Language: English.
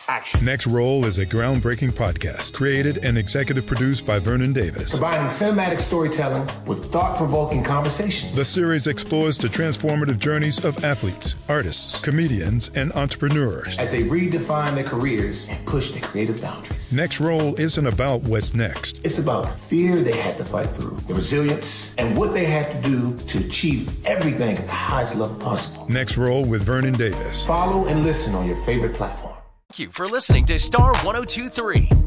action. Next Roll is a groundbreaking podcast created and executive produced by Vernon Davis. Combining cinematic storytelling with thought-provoking conversations. The series explores the transformative journeys of athletes, artists, comedians, and entrepreneurs as they redefine their careers and push their creative boundaries. Next Roll isn't about what's next. It's about the fear they had to fight through, the resilience, and what they had to do to achieve everything at the highest level possible. Next Roll with Vernon Davis. Follow and listen on your favorite platform. Thank you for listening to Star 102.3.